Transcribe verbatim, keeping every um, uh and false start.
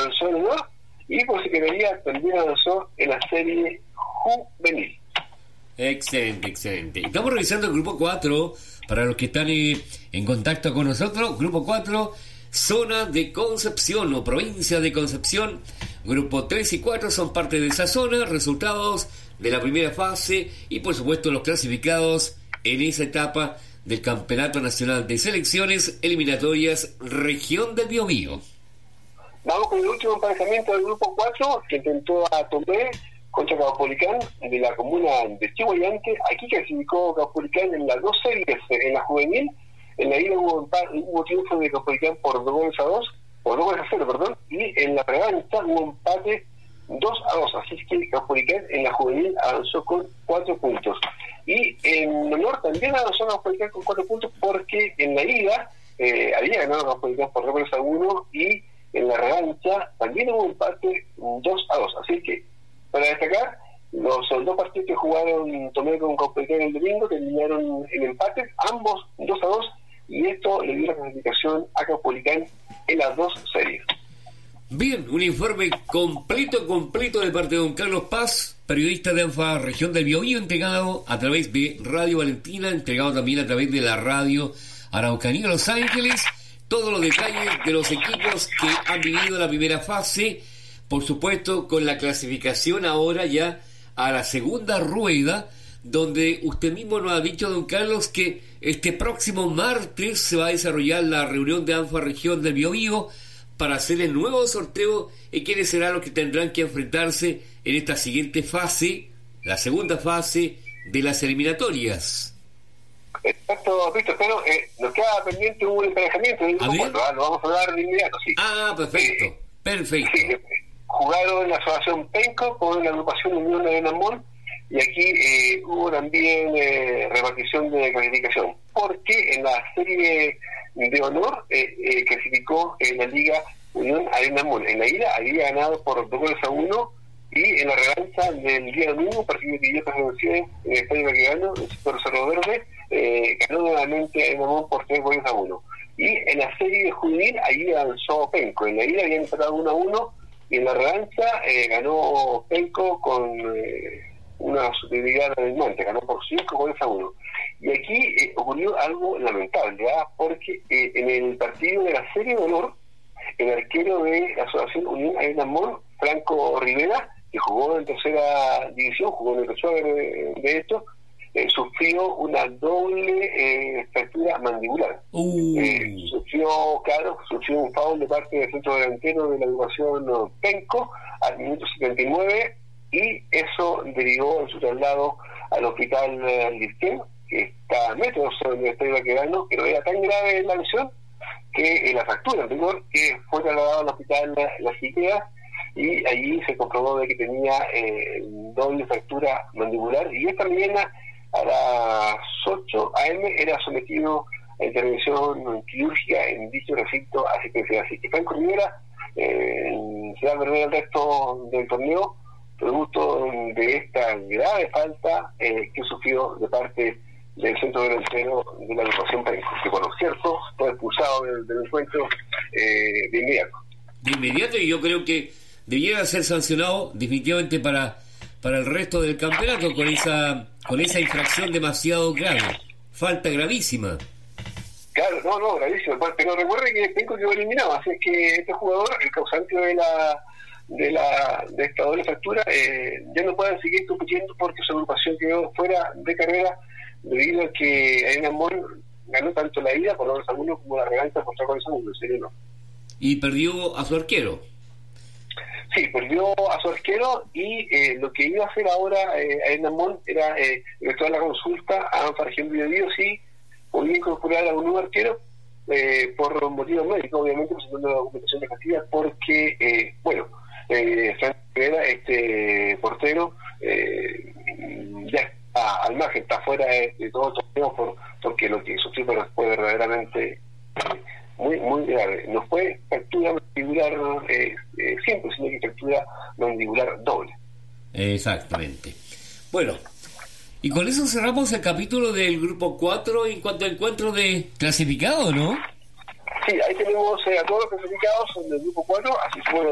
avanzó en honor, y por secretaría también avanzó en la serie juvenil. Excelente, excelente. Estamos revisando el grupo cuatro, para los que están eh, en contacto con nosotros. Grupo cuatro, zona de Concepción o provincia de Concepción. Grupo tres y cuatro son parte de esa zona. Resultados de la primera fase y por supuesto los clasificados en esa etapa del Campeonato Nacional de Selecciones Eliminatorias Región del Biobío. Vamos con el último emparejamiento del grupo cuatro, que intentó a Tomé contra Caupolicán de la comuna de Chihuayante. Aquí clasificó Caupolicán en las dos series, en la juvenil. En la ida hubo, hubo triunfo de Caupolicán por dos goles a dos, por dos goles a cero, perdón, y en la revancha hubo empate dos a dos, así es que Caupolicán en la juvenil avanzó con cuatro puntos. Y en honor también avanzó Caupolicán con cuatro puntos, porque en la ida eh, había ganado Caupolicán por dos goles a uno, y en la revancha también hubo empate dos a dos, así que para destacar, los dos partidos que jugaron Tomé con Caupolicán el domingo terminaron en empate, ambos dos a dos, y esto le dio la clasificación a Caupolicán en las dos series. Bien, un informe completo, completo de parte de don Carlos Paz, periodista de ANFA Región del Biobío, entregado a través de Radio Valentina, entregado también a través de la radio Araucanía Los Ángeles. Todos los detalles de los equipos que han vivido la primera fase, por supuesto con la clasificación ahora ya a la segunda rueda, donde usted mismo nos ha dicho, don Carlos, que este próximo martes se va a desarrollar la reunión de ANFA Región del Biobío para hacer el nuevo sorteo y quiénes serán los que tendrán que enfrentarse en esta siguiente fase, la segunda fase de las eliminatorias. Exacto, Víctor, pero eh, nos queda pendiente un emparejamiento del grupo cuatro, ¿ah? Lo vamos a dar de inmediato, sí. Ah, perfecto, eh, perfecto. Sí, eh, jugaron en la asociación Penco con la agrupación Unión de Namón, y aquí eh, hubo también eh, repartición de clasificación, porque en la serie de honor eh, eh, clasificó en la Liga Unión Arena Mall. En la ida había ganado por dos goles a uno, y en la revancha del día domingo, partido que yo presencié en el Estadio Baquedano, el sector Cerro Verde, eh, ganó nuevamente Arena Mall por tres goles a uno. Y en la serie juvenil ahí avanzó Penco. En la ida habían empatado uno a uno, y en la revancha eh, ganó Penco con eh, una superioridad alarmante, ganó por cinco goles a uno. Y aquí eh, ocurrió algo lamentable, ¿eh? porque eh, en el partido de la serie de honor, el arquero de la Asociación Unión Arena Mall, Franco Rivera, que jugó en tercera división, jugó en el resuelve de, de esto, eh, sufrió una doble eh, fractura mandibular. Uh. Eh, sufrió, claro, sufrió un foul de parte del centro delantero de la agrupación Penco al minuto setenta y nueve, y eso derivó en su traslado al hospital eh, Lirquén, que está a metros del estadio Baquedano, pero era tan grave la lesión que eh, la fractura en rigor, que fue trasladado al hospital Las Quiqueas, y allí se comprobó de que tenía eh, doble fractura mandibular, y esta mañana a las ocho a eme era sometido a intervención quirúrgica en dicho recinto asistencial. Así que Franco Rivera eh, se va a perder el resto del torneo producto de esta grave falta eh, que sufrió de parte del centro delantero de la agrupación Penco, que por cierto fue expulsado del, del encuentro eh, de inmediato. De inmediato, y yo creo que debiera ser sancionado definitivamente para para el resto del campeonato con esa con esa infracción demasiado grave, falta gravísima. Claro, no, no, gravísima, pero recuerde que Penco quedó eliminado, así es que este jugador, el causante de la de la de esta doble fractura, eh, ya no pueden seguir compitiendo porque su agrupación quedó fuera de carrera debido a que Arena Mall ganó tanto la ida por dos a uno como la revancha por tres goles a uno, serio no. Y perdió a su arquero. Sí, perdió a su arquero, y eh, lo que iba a hacer ahora eh, Arena Mall era eh, efectuar la consulta a ANFA Región del Biobío si podía incorporar a un nuevo arquero eh, por motivos médicos, obviamente presentando la documentación de Castilla, porque, eh, bueno, eh, Frank Rivera, este portero, eh, ya está al margen, está fuera de, de todo el torneo por, porque lo que sufrió fue verdaderamente eh, muy muy grave. No fue fractura mandibular eh, eh, simple, sino que fractura mandibular doble. Exactamente. Bueno, y con eso cerramos el capítulo del grupo cuatro en cuanto a encuentro de clasificado, ¿no? Sí, ahí tenemos eh, a todos los clasificados del grupo cuatro, así fueron